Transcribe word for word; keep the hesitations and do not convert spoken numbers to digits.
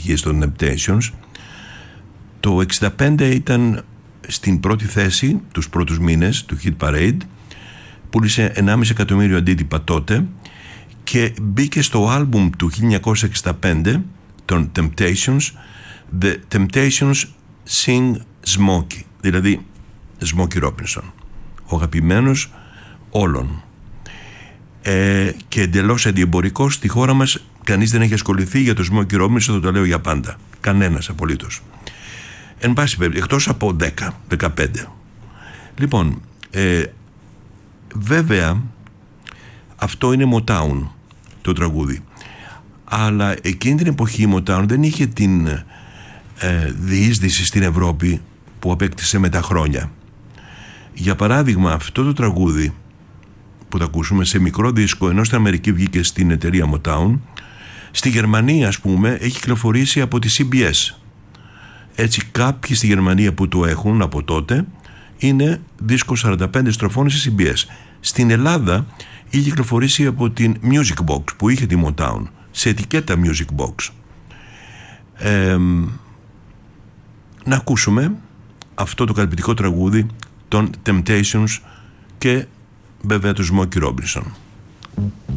επιτυχίες των Temptations. Το εξήντα πέντε ήταν στην πρώτη θέση τους πρώτους μήνες του Hit Parade, πούλησε ενάμιση εκατομμύριο αντίτυπα τότε και μπήκε στο άλμπουμ του χίλια εννιακόσια εξήντα πέντε των Temptations, The Temptations Sing Smokey, δηλαδή Smokey Robinson, ο αγαπημένος όλων. Ε, και εντελώς αντιεμπορικός, στη χώρα μας κανείς δεν έχει ασχοληθεί για το Smokey Robinson, το λέω για πάντα, κανένας απολύτως. Εν πάση περιπτώσει, εκτός από δέκα δεκαπέντε. Λοιπόν, ε, βέβαια αυτό είναι Motown το τραγούδι, αλλά εκείνη την εποχή η Motown δεν είχε την ε, διείσδυση στην Ευρώπη που απέκτησε με τα χρόνια. Για παράδειγμα, αυτό το τραγούδι που θα ακούσουμε σε μικρό δίσκο, ενώ στην Αμερική βγήκε στην εταιρεία Motown, στη Γερμανία, ας πούμε, έχει κυκλοφορήσει από τη σι μπι ες. Έτσι κάποιοι στη Γερμανία που το έχουν από τότε είναι δίσκο σαράντα πέντε στροφών σε σι μπι ες. Στην Ελλάδα είχε κυκλοφορήσει από την Music Box που είχε τη Motown, σε ετικέτα Music Box. Ε, να ακούσουμε αυτό το καταπληκτικό τραγούδι των Temptations και βέβαια του Smokey Robinson.